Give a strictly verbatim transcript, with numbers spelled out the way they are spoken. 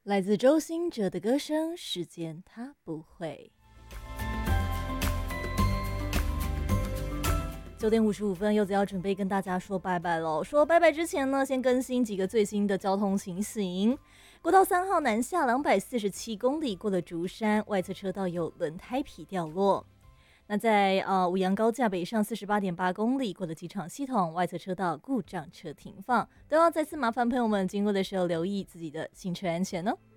来自周兴哲的歌声《时间它不会》。九点五十五分，柚子要准备跟大家说拜拜喽。说拜拜之前呢，先更新几个最新的交通情形。国道三号南下两百四十七公里，过了竹山，外侧车道有轮胎皮掉落。那在呃五羊高架北上四十八点八公里，过了机场系统，外侧车道故障车停放，都要再次麻烦朋友们经过的时候留意自己的行车安全哦。